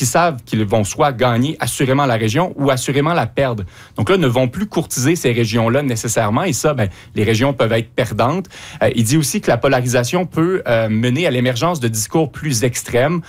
qu'ils savent qu'ils vont soit gagner assurément la région ou assurément la perdre. Donc là, ne vont plus courtiser ces régions-là nécessairement, et ça, les régions peuvent être perdantes. Il dit aussi que la polarisation peut mener à l'émergence de discours plus extrêmes,